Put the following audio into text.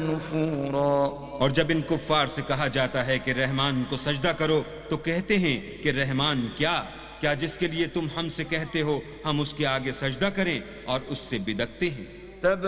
नुफूरा। और जब इन कुफ्फार से कहा जाता है कि रहमान को सजदा करो तो कहते हैं कि रहमान क्या जिसके लिए तुम हमसे कहते हो हम उसके आगे सजदा करें, और उससे बिदकते हैं।